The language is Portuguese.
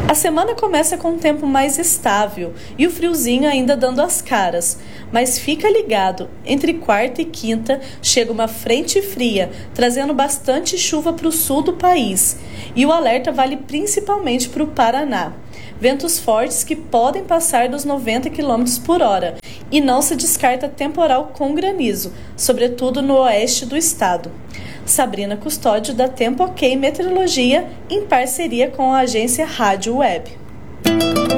A semana começa com um tempo mais estável e o friozinho ainda dando as caras, mas fica ligado, entre quarta e quinta chega uma frente fria, trazendo bastante chuva para o sul do país, e o alerta vale principalmente para o Paraná. Ventos fortes que podem passar dos 90 km por hora e não se descarta temporal com granizo, sobretudo no oeste do estado. Sabrina Custódio, da Tempo OK Meteorologia, em parceria com a agência Rádio Web.